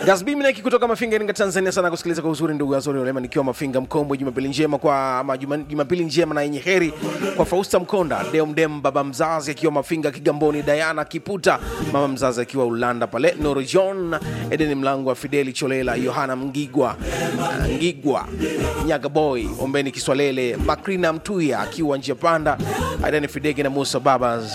Gasbi Mineki kutoka Mafinga Iringa Tanzania, sana kusikiliza kwa uzuri ndugu Azori Olema nikiwa Mafinga Mkombwe. Jumapili njema kwa Jumapili njema na yenye heri kwa Fausta Mkonda, Deo Mdem, baba mzazi akiwa Mafinga Kigamboni, Diana Kiputa, mama mzazi akiwa Ulanda pale, Noro John, Eden Mlango wa Fideli Cholela, Yohana Ngigwa, Nyaga Boy, Ombeni Kiswalele, Makrina Mtuya akiwa njia panda, Aidani Fidege na Musa Babas,